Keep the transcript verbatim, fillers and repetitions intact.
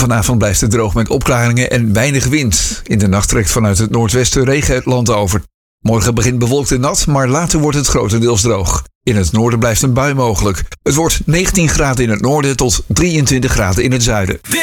Vanavond blijft het droog met opklaringen en weinig wind. In de nacht trekt vanuit het noordwesten regen het land over. Morgen begint bewolkt en nat, maar later wordt het grotendeels droog. In het noorden blijft een bui mogelijk. Het wordt negentien graden in het noorden tot drieëntwintig graden in het zuiden.